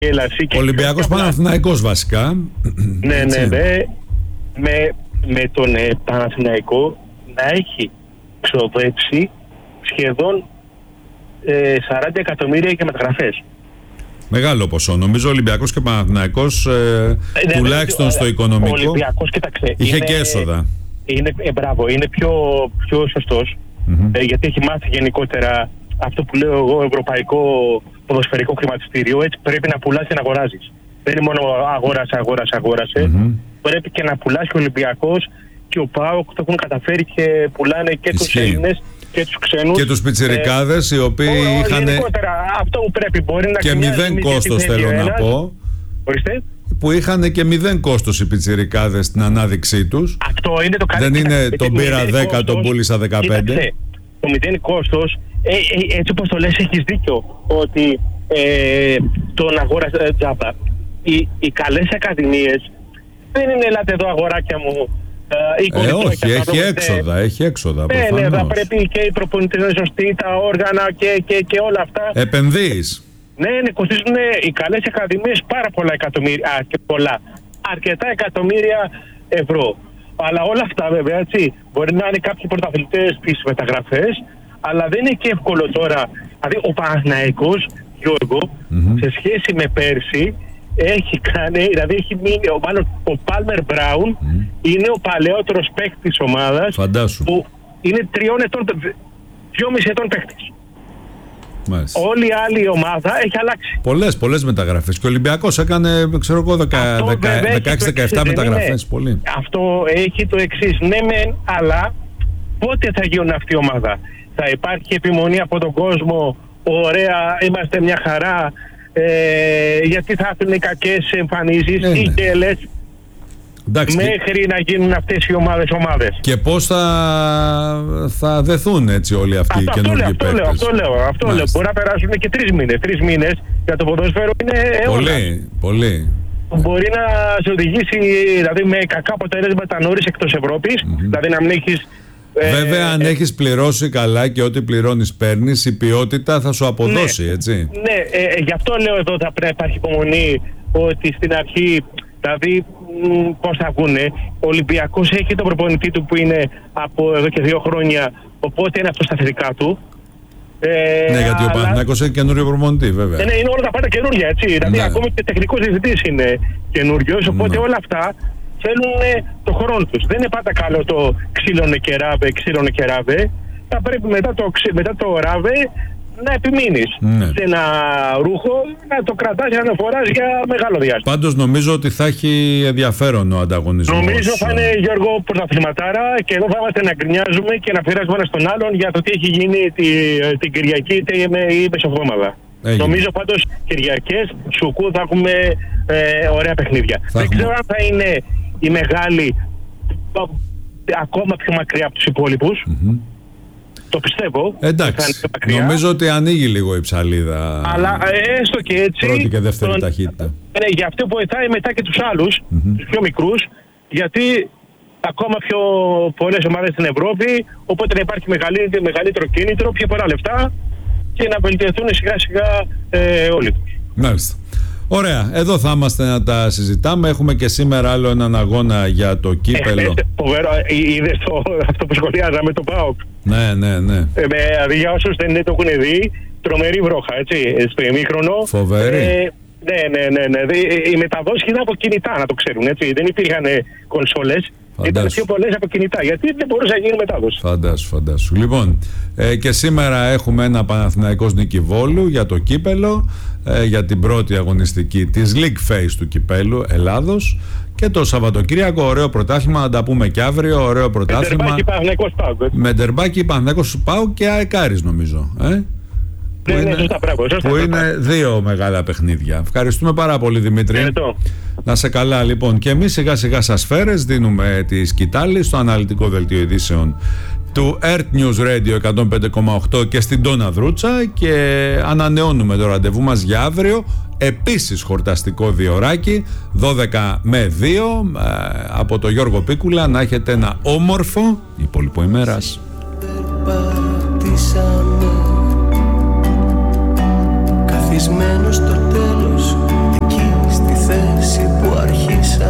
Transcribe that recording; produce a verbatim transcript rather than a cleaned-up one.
Ολυμπιακός Παναθηναϊκός βασικά. Ναι, ναι, ναι. Με, με τον ε, Παναθηναϊκό να έχει ξοδέψει σχεδόν ε, σαράντα εκατομμύρια για μεταγραφές. Μεγάλο ποσό. Νομίζω ο Ολυμπιακός και ο Παναθηναϊκός ε, ε, τουλάχιστον ε, στο οικονομικό. Ο Ολυμπιακός, κοίταξε, είχε είναι, και έσοδα. Είναι, ε, μπράβο, είναι πιο, πιο σωστός. Mm-hmm. Ε, γιατί έχει μάθει γενικότερα αυτό που λέω εγώ, ευρωπαϊκό ποδοσφαιρικό χρηματιστήριο. Έτσι πρέπει να πουλάς και να αγοράζεις. Δεν είναι μόνο αγόρασε, αγόρασε, αγόρασε. Mm-hmm. Πρέπει και να πουλάς και ο Ολυμπιακός και ο ΠΑΟΚ το έχουν καταφέρει και πουλάνε και τους Έλληνες και τους ξένους. Και τους πιτσιρικάδες, ε, οι οποίοι ο, είχαν. Γενικότερα αυτό που πρέπει μπορεί να και μηδέν κόστος, θέλω να πω. Ορίστε. Που είχαν και μηδέν κόστος οι πιτσιρικάδες στην ανάδειξή τους. Αυτό είναι το καλύτερο. Δεν είναι τον πήρα δέκα, τον πούλησα δεκαπέντε. Κοίταξε, το μηδέν κόστος, ε, ε, έτσι όπως το λες, έχεις δίκιο ότι ε, τον αγόρασε τζάμπα. Οι, οι καλές ακαδημίες δεν είναι ελάτε εδώ αγοράκια μου. Ε, ε, όχι, έχει έξοδα, έχει έξοδα. Ναι, ναι, θα πρέπει και οι προπονητές να είναι σωστοί, τα όργανα και, και, και όλα αυτά. Επενδύεις. Ναι, ναι, κοστίζουν οι καλές ακαδημίες πάρα πολλά εκατομμύρια, α, και πολλά, αρκετά εκατομμύρια ευρώ. Αλλά όλα αυτά βέβαια, έτσι, μπορεί να είναι κάποιοι πρωταθλητές στις μεταγραφές, αλλά δεν είναι και εύκολο τώρα. Δηλαδή ο Παναθηναϊκός, Γιώργο, mm-hmm. σε σχέση με πέρσι, έχει κάνει, δηλαδή έχει μείνει, ο, μάλλον ο Πάλμερ Μπράουν mm. είναι ο παλαιότερος παίκτης της ομάδας. Φαντάσου. Που είναι τριών ετών, δυόμιση ετών παίκτης. Μάλιστα. Όλη η άλλη ομάδα έχει αλλάξει. Πολλές, πολλές μεταγραφές. Και ο Ολυμπιακός έκανε, ξέρω εγώ, δεκαέξι δεκαεπτά μεταγραφές. Πολύ. Αυτό έχει το εξής. Ναι, μεν, αλλά πότε θα γίνουν αυτή η ομάδα? Θα υπάρχει επιμονή από τον κόσμο? Ωραία, είμαστε μια χαρά. Ε, γιατί θα έρθουν οι κακές εμφανίσεις, ναι, ή και λες, μέχρι να γίνουν αυτές οι ομάδες ομάδες. Και πώς θα, θα δεθούν έτσι όλοι αυτοί αυτό, οι καινούργιοι παίκτες. Αυτό λέω, αυτό λέω, αυτό λέω. Μπορεί να περάσουν και τρεις μήνες. Τρεις μήνες για το ποδόσφαιρο είναι αιώνα. Πολύ, πολύ. Μπορεί να σε οδηγήσει, δηλαδή, με κακά αποτελέσματα νωρίς εκτός Ευρώπης, mm-hmm. δηλαδή να μην έχεις. Βέβαια, ε, αν ε, έχεις πληρώσει καλά και ό,τι πληρώνεις παίρνεις, η ποιότητα θα σου αποδώσει, ναι, έτσι. Ναι, ε, ε, γι' αυτό λέω εδώ θα πρέπει να υπάρχει υπομονή, ότι στην αρχή, δηλαδή, μ, πώς θα βγουνε. Ο Ολυμπιακός έχει τον προπονητή του που είναι από εδώ και δύο χρόνια, οπότε είναι αυτό στα θετικά του. Ε, ναι, γιατί αλλά... ο Παναθηναϊκός έχει καινούριο προπονητή, βέβαια. Ε, ναι, είναι όλα τα πάντα καινούργια, έτσι. Ναι. Δηλαδή, ακόμη και τεχνικός διευθυντής είναι καινούριος, οπότε ναι, όλα αυτά θέλουν το χρόνο τους. Δεν είναι πάντα καλό το ξύλωνε και ράβε, ξύλωνε και ράβε. Θα πρέπει μετά το, μετά το ράβε να επιμείνεις, ναι, σε ένα ρούχο, να το κρατάς και να το φοράς για μεγάλο διάστημα. Πάντως νομίζω ότι θα έχει ενδιαφέρον ο ανταγωνισμός. Νομίζω θα είναι, Γιώργο, πρωταθληματάρα, και εδώ θα είμαστε να γκρινιάζουμε και να πειράζουμε ένα στον άλλον για το τι έχει γίνει τη, την Κυριακή ή μεσοβδόμαδα. Έγινε. Νομίζω πάντως Κυριακές, Σουκού, θα έχουμε ε, ωραία παιχνίδια. Θα Δεν έχουμε... ξέρω αν θα είναι η μεγάλη ακόμα πιο μακριά από τους υπόλοιπους. Mm-hmm. Το πιστεύω. Εντάξει, νομίζω ότι ανοίγει λίγο η ψαλίδα. Αλλά έστω και έτσι. Πρώτη και δεύτερη τον... ταχύτητα. Ναι, γι' αυτό βοηθάει μετά και τους άλλους, mm-hmm. τους πιο μικρούς, γιατί ακόμα πιο πολλές ομάδες στην Ευρώπη, οπότε να υπάρχει μεγαλύτερο, μεγαλύτερο κίνητρο, πιο πολλά λεφτά και να βελτιωθούν σιγά σιγά ε, όλοι τους. Μάλιστα. Ωραία, εδώ θα είμαστε να τα συζητάμε. Έχουμε και σήμερα άλλο έναν αγώνα για το κύπελο. Φοβερό, είδες αυτό που σχολιάζαμε, το ΠΑΟΚ. Ναι, ναι, ναι. Ε, δηλαδή για όσους δεν το έχουν δει, τρομερή βρόχα, έτσι, στο ημίχρονο. Φοβερή. Ε, ναι, ναι, ναι, ναι. Οι μεταδόσεις ήταν από κινητά, να το ξέρουν, έτσι. Δεν υπήρχαν κονσόλες. Ήταν πιο πολλές από κινητά, γιατί δεν μπορούσε να γίνει μετάδοση. Φαντάσου, φαντάσου. Λοιπόν, ε, και σήμερα έχουμε ένα Παναθηναϊκός Νίκη Βόλου για το κύπελο, ε, για την πρώτη αγωνιστική της League Phase του κυπέλου Ελλάδος. Και το Σαββατοκύριακο, ωραίο πρωτάθλημα, να τα πούμε και αύριο. Ωραίο πρωτάθλημα. Με Παναθηναϊκός ΠΑΟΚ. Με ντερμπάκι Παναθηναϊκός ΠΑΟΚ και ΑΕΚΑΡΙΣ, νομίζω. Ε? Που, ναι, είναι, ναι, πράγμα, που είναι δύο μεγάλα παιχνίδια. Ευχαριστούμε πάρα πολύ, Δημήτρη. Ευχαριστώ. Να σε καλά, λοιπόν. Και εμείς σιγά σιγά σας φέρες δίνουμε τη σκητάλη στο αναλυτικό δελτίο ειδήσεων του Earth News Radio εκατόν πέντε κόμμα οκτώ και στην Τόνα Δρούτσα, και ανανεώνουμε το ραντεβού μας για αύριο. Επίσης χορταστικό διωράκι δώδεκα με δύο από το Γιώργο Πίκουλα. Να έχετε ένα όμορφο υπόλοιπο ημέρας. Καθισμένο στο τέλος